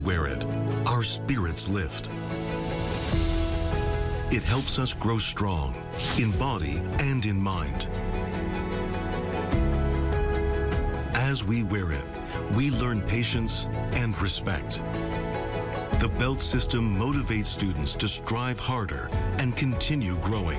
Wear it, our spirits lift. It helps us grow strong in body and in mind. As we wear it, we learn patience and respect. The belt system motivates students to strive harder and continue growing.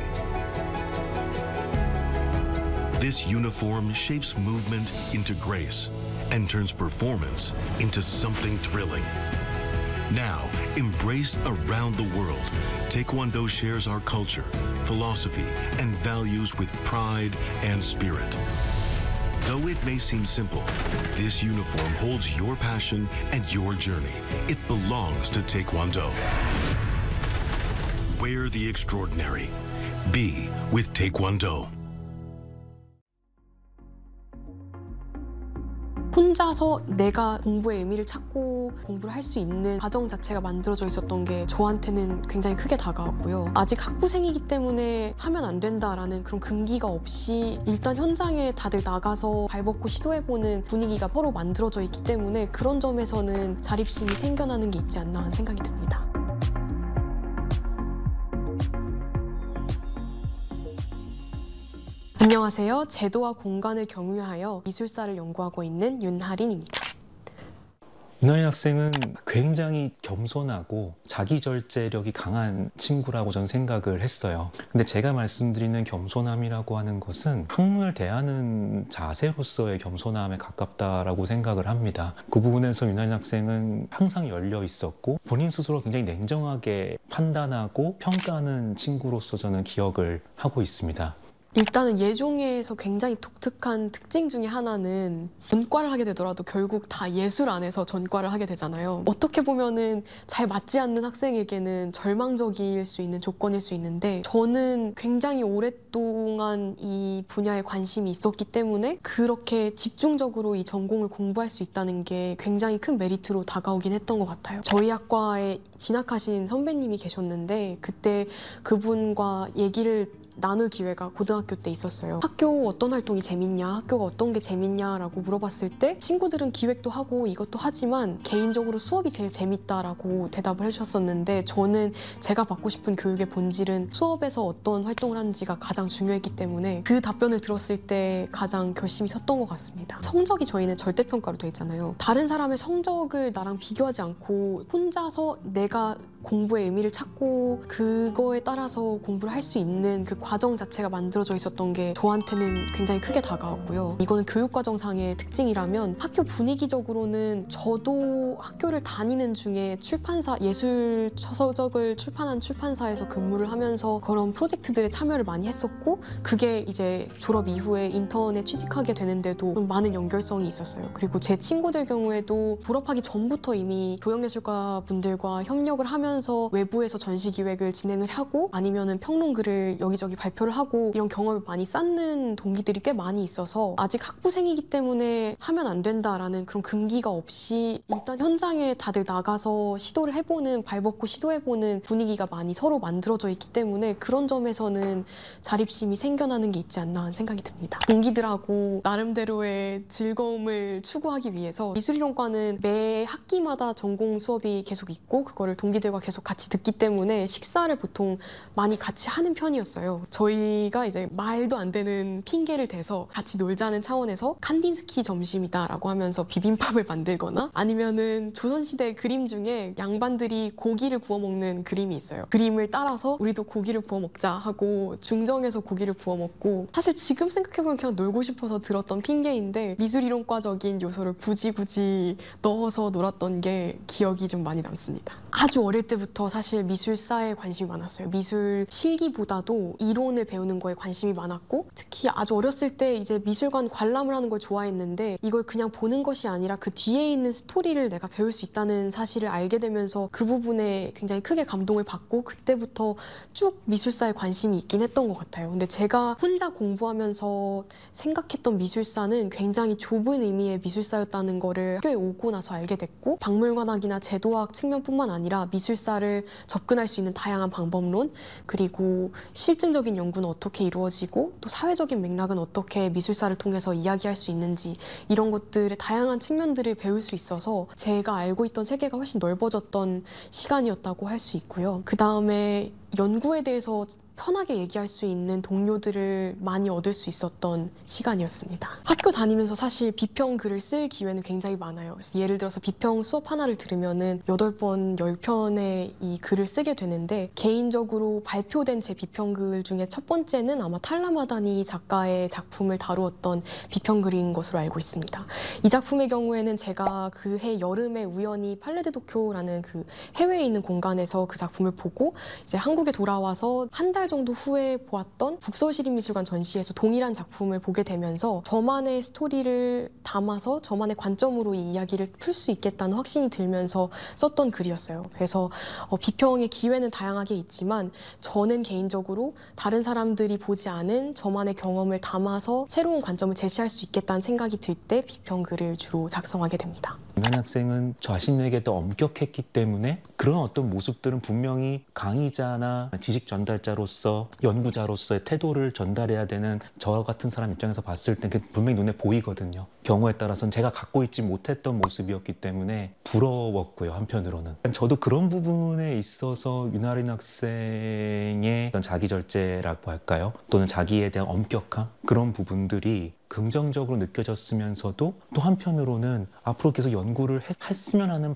This uniform shapes movement into grace and turns performance into something thrilling. Now, embraced around the world, Taekwondo shares our culture, philosophy, and values with pride and spirit. Though it may seem simple, this uniform holds your passion and your journey. It belongs to Taekwondo. Wear the extraordinary. Be with Taekwondo. 혼자서 내가 공부의 의미를 찾고 공부를 할 수 있는 과정 자체가 만들어져 있었던 게 저한테는 굉장히 크게 다가왔고요. 아직 학부생이기 때문에 하면 안 된다라는 그런 금기가 없이 일단 현장에 다들 나가서 발벗고 시도해보는 분위기가 서로 만들어져 있기 때문에 그런 점에서는 자립심이 생겨나는 게 있지 않나 하는 생각이 듭니다. 안녕하세요. 제도와 공간을 경유하여 미술사를 연구하고 있는 윤하린입니다. 윤하린 학생은 굉장히 겸손하고 자기절제력이 강한 친구라고 저는 생각을 했어요. 근데 제가 말씀드리는 겸손함이라고 하는 것은 학문을 대하는 자세로서의 겸손함에 가깝다라고 생각을 합니다. 그 부분에서 윤하린 학생은 항상 열려 있었고 본인 스스로 굉장히 냉정하게 판단하고 평가하는 친구로서 저는 기억을 하고 있습니다. 일단은 예종에서 굉장히 독특한 특징 중에 하나는 전과를 하게 되더라도 결국 다 예술 안에서 전과를 하게 되잖아요. 어떻게 보면은 잘 맞지 않는 학생에게는 절망적일 수 있는 조건일 수 있는데 저는 굉장히 오랫동안 이 분야에 관심이 있었기 때문에 그렇게 집중적으로 이 전공을 공부할 수 있다는 게 굉장히 큰 메리트로 다가오긴 했던 것 같아요. 저희 학과에 진학하신 선배님이 계셨는데 그때 그분과 얘기를 나눌 기회가 고등학교 때 있었어요. 학교 어떤 활동이 재밌냐, 학교가 어떤 게 재밌냐라고 물어봤을 때 친구들은 기획도 하고 이것도 하지만 개인적으로 수업이 제일 재밌다라고 대답을 해주셨었는데 저는 제가 받고 싶은 교육의 본질은 수업에서 어떤 활동을 하는지가 가장 중요했기 때문에 그 답변을 들었을 때 가장 결심이 섰던 것 같습니다. 성적이 저희는 절대평가로 돼 있잖아요. 다른 사람의 성적을 나랑 비교하지 않고 혼자서 내가 공부의 의미를 찾고 그거에 따라서 공부를 할 수 있는 그 과정 자체가 만들어져 있었던 게 저한테는 굉장히 크게 다가왔고요. 이거는 교육과정상의 특징이라면 학교 분위기적으로는 저도 학교를 다니는 중에 출판사, 예술 서적을 출판한 출판사에서 근무를 하면서 그런 프로젝트들에 참여를 많이 했었고 그게 이제 졸업 이후에 인턴에 취직하게 되는데도 좀 많은 연결성이 있었어요. 그리고 제 친구들 경우에도 졸업하기 전부터 이미 조형예술가 분들과 협력을 하면서 외부에서 전시기획을 진행을 하고 아니면은 평론글을 여기저기 발표를 하고 이런 경험을 많이 쌓는 동기들이 꽤 많이 있어서 아직 학부생이기 때문에 하면 안 된다라는 그런 금기가 없이 일단 현장에 다들 나가서 시도를 해보는 발벗고 시도해보는 분위기가 많이 서로 만들어져 있기 때문에 그런 점에서는 자립심이 생겨나는 게 있지 않나 하는 생각이 듭니다. 동기들하고 나름대로의 즐거움을 추구하기 위해서 미술이론과는 매 학기마다 전공 수업이 계속 있고 그거를 동기들과 계속 같이 듣기 때문에 식사를 보통 많이 같이 하는 편이었어요. 저희가 이제 말도 안 되는 핑계를 대서 같이 놀자는 차원에서 칸딘스키 점심이다 라고 하면서 비빔밥을 만들거나 아니면은 조선시대 그림 중에 양반들이 고기를 구워 먹는 그림이 있어요. 그림을 따라서 우리도 고기를 구워 먹자 하고 중정에서 고기를 구워 먹고 사실 지금 생각해보면 그냥 놀고 싶어서 들었던 핑계인데 미술이론과적인 요소를 굳이 넣어서 놀았던 게 기억이 좀 많이 남습니다. 아주 어릴 때부터 사실 미술사에 관심이 많았어요. 미술 실기보다도 이론을 배우는 거에 관심이 많았고 특히 아주 어렸을 때 이제 미술관 관람을 하는 걸 좋아했는데 이걸 그냥 보는 것이 아니라 그 뒤에 있는 스토리를 내가 배울 수 있다는 사실을 알게 되면서 그 부분에 굉장히 크게 감동을 받고 그때부터 쭉 미술사에 관심이 있긴 했던 것 같아요. 근데 제가 혼자 공부하면서 생각했던 미술사는 굉장히 좁은 의미의 미술사였다는 거를 학교에 오고 나서 알게 됐고 박물관학이나 제도학 측면뿐만 아니라 미술사를 접근할 수 있는 다양한 방법론 그리고 실증적 이론적인 연구는 어떻게 이루어지고 또 사회적인 맥락은 어떻게 미술사를 통해서 이야기할 수 있는지 이런 것들의 다양한 측면들을 배울 수 있어서 제가 알고 있던 세계가 훨씬 넓어졌던 시간이었다고 할 수 있고요. 그 다음에 연구에 대해서 편하게 얘기할 수 있는 동료들을 많이 얻을 수 있었던 시간이었습니다. 학교 다니면서 사실 비평 글을 쓸 기회는 굉장히 많아요. 그래서 예를 들어서 비평 수업 하나를 들으면은 8번, 10편의 이 글을 쓰게 되는데 개인적으로 발표된 제 비평 글 중에 첫 번째는 아마 탈라마다니 작가의 작품을 다루었던 비평 글인 것으로 알고 있습니다. 이 작품의 경우에는 제가 그해 여름에 우연히 팔레드도쿄라는 그 해외에 있는 공간에서 그 작품을 보고 이제 한국에 돌아와서 한 달 정도 후에 보았던 북서울시립미술관 전시에서 동일한 작품을 보게 되면서 저만의 스토리를 담아서 저만의 관점으로 이 이야기를 풀 수 있겠다는 확신이 들면서 썼던 글이었어요. 그래서 비평의 기회는 다양하게 있지만 저는 개인적으로 다른 사람들이 보지 않은 저만의 경험을 담아서 새로운 관점을 제시할 수 있겠다는 생각이 들 때 비평 글을 주로 작성하게 됩니다. 윤하인 학생은 자신에게 더 엄격했기 때문에 그런 어떤 모습들은 분명히 강의자나 지식 전달자로서 연구자로서의 태도를 전달해야 되는 저 같은 사람 입장에서 봤을 때 그게 분명히 눈에 보이거든요. 경우에 따라서는 제가 갖고 있지 못했던 모습이었기 때문에 부러웠고요. 한편으로는 저도 그런 부분에 있어서 윤하인 학생의 어떤 자기절제라고 할까요? 또는 자기에 대한 엄격함 그런 부분들이 긍정적으로 느껴졌으면서도 또 한편으로는 앞으로 계속 연구를 했으면 하는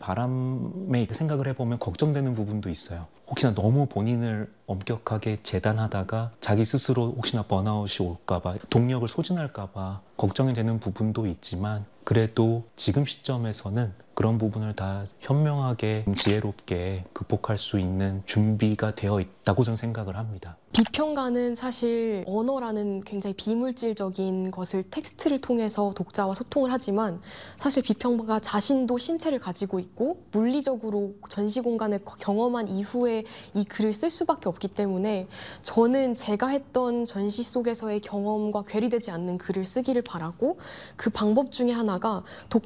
바람에 생각을 해보면 걱정되는 부분도 있어요. 혹시나 너무 본인을 엄격하게 재단하다가 자기 스스로 혹시나 번아웃이 올까봐 동력을 소진할까봐 걱정이 되는 부분도 있지만 그래도 지금 시점에서는 그런 부분을 다 현명하게 지혜롭게 극복할 수 있는 준비가 되어 있다고 저는 생각을 합니다. 비평가는 사실 언어라는 굉장히 비물질적인 것을 텍스트를 통해서 독자와 소통을 하지만 사실 비평가 자신도 신체를 가지고 있고 물리적으로 전시 공간을 경험한 이후에 이 글을 쓸 수밖에 없기 때문에 저는 제가 했던 전시 속에서의 경험과 괴리되지 않는 글을 쓰기를 바라고 그 방법 중에 하나가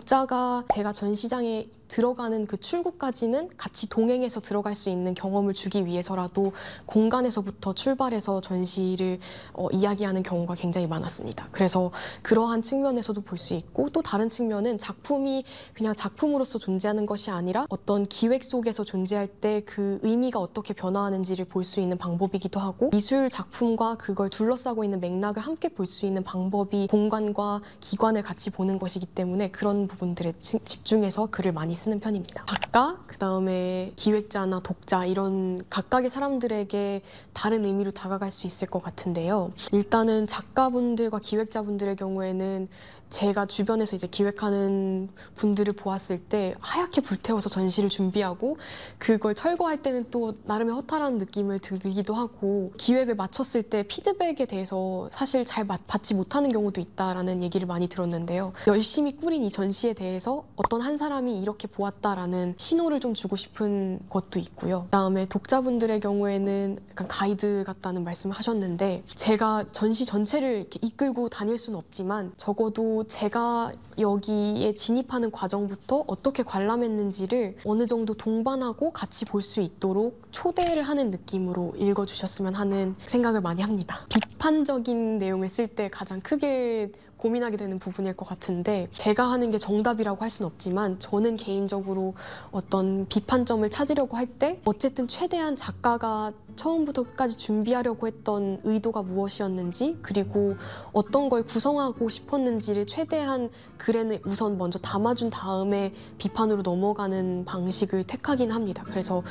독자가 제가 전시장에 들어가는 그 출구까지는 같이 동행해서 들어갈 수 있는 경험을 주기 위해서라도 공간에서부터 출발해서 전시를 이야기하는 경우가 굉장히 많았습니다. 그래서 그러한 측면에서도 볼 수 있고 또 다른 측면은 작품이 그냥 작품으로서 존재하는 것이 아니라 어떤 기획 속에서 존재할 때 그 의미가 어떻게 변화하는지를 볼 수 있는 방법이기도 하고 미술 작품과 그걸 둘러싸고 있는 맥락을 함께 볼 수 있는 방법이 공간과 기관을 같이 보는 것이기 때문에 그런 부분들에 집중해서 글을 많이 쓰는 편입니다. 작가, 그 다음에 기획자나 독자 이런 각각의 사람들에게 다른 의미로 다가갈 수 있을 것 같은데요. 일단은 작가분들과 기획자분들의 경우에는 제가 주변에서 이제 기획하는 분들을 보았을 때 하얗게 불태워서 전시를 준비하고 그걸 철거할 때는 또 나름의 허탈한 느낌을 들기도 하고 기획을 마쳤을 때 피드백에 대해서 사실 잘 받지 못하는 경우도 있다라는 얘기를 많이 들었는데요. 열심히 꾸린 이 전시에 대해서 어떤 한 사람이 이렇게 보았다라는 신호를 좀 주고 싶은 것도 있고요. 그다음에 독자분들의 경우에는 약간 가이드 같다는 말씀을 하셨는데 제가 전시 전체를 이렇게 이끌고 다닐 수는 없지만 적어도 제가 여기에 진입하는 과정부터 어떻게 관람했는지를 어느 정도 동반하고 같이 볼 수 있도록 초대를 하는 느낌으로 읽어주셨으면 하는 생각을 많이 합니다. 비판적인 내용을 쓸 때 가장 크게 고민하게 되는 부분일 것 같은데 제가 하는 게 정답이라고 할 수는 없지만 저는 개인적으로 어떤 비판점을 찾으려고 할 때 어쨌든 최대한 작가가 처음부터 끝까지 준비하려고 했던 의도가 무엇이었는지 그리고 어떤 걸 구성하고 싶었는지를 최대한 글에는 우선 먼저 담아준 다음에 비판으로 넘어가는 방식을 택하긴 합니다. 그래서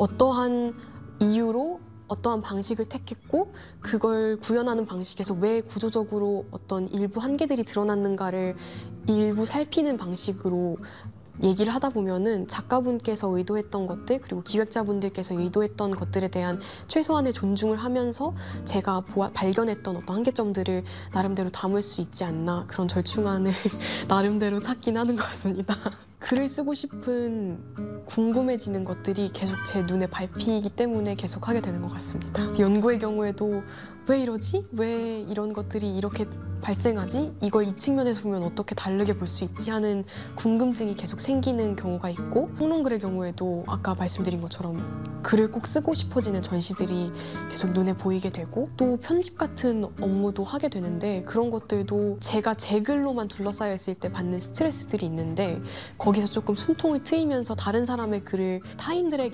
어떠한 이유로 어떠한 방식을 택했고 그걸 구현하는 방식에서 왜 구조적으로 어떤 일부 한계들이 드러났는가를 일부 살피는 방식으로 얘기를 하다 보면은 작가분께서 의도했던 것들 그리고 기획자분들께서 의도했던 것들에 대한 최소한의 존중을 하면서 제가 발견했던 어떤 한계점들을 나름대로 담을 수 있지 않나 그런 절충안을 나름대로 찾긴 하는 것 같습니다. 글을 쓰고 싶은 궁금해지는 것들이 계속 제 눈에 밟히기 때문에 계속 하게 되는 것 같습니다. 연구의 경우에도 왜 이러지? 왜 이런 것들이 이렇게 발생하지? 이걸 이 측면에서 보면 어떻게 다르게 볼 수 있지? 하는 궁금증이 계속 생기는 경우가 있고, 평론글의 경우에도 아까 말씀드린 것처럼 글을 꼭 쓰고 싶어지는 전시들이 계속 눈에 보이게 되고, 또 편집 같은 업무도 하게 되는데, 그런 것들도 제가 제 글로만 둘러싸여 있을 때 받는 스트레스들이 있는데, 거기서 조금 숨통을 트이면서 다른 사람의 글을 타인들에게